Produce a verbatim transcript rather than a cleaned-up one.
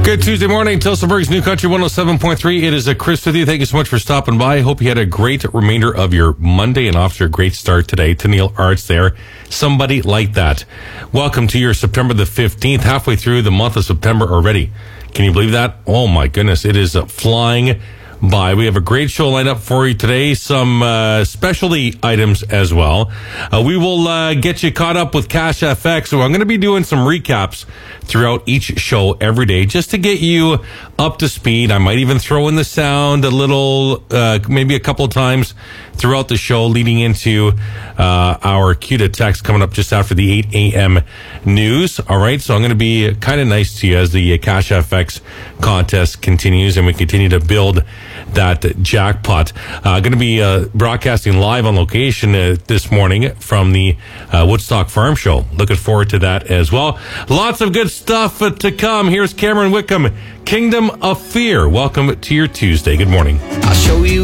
Good Tuesday morning, Tilsonburg's New Country one oh seven point three. It is a Chris with you. Thank you so much for stopping by. Hope you had a great remainder of your Monday and off to a great start today. Tennille Arts there. Somebody like that. Welcome to your September the fifteenth, halfway through the month of September already. Can you believe that? Oh my goodness, it is uh, flying by. We have a great show lined up for you today. Some uh, specialty items as well. Uh, we will uh, get you caught up with Cash F X. So I'm going to be doing some recaps throughout each show every day just to get you up to speed. I might even throw in the sound a little, uh, maybe a couple of times throughout the show leading into uh, our Q to Text coming up just after the eight a.m. news. All right, so I'm going to be kind of nice to you as the Cash F X contest continues and we continue to build that jackpot. Uh, going to be uh, broadcasting live on location uh, this morning from the uh, Woodstock Farm Show. Looking forward to that as well. Lots of good stuff uh, to come. Here's Cameron Wickham, Kingdom of Fear. Welcome to your Tuesday. Good morning. I'll show you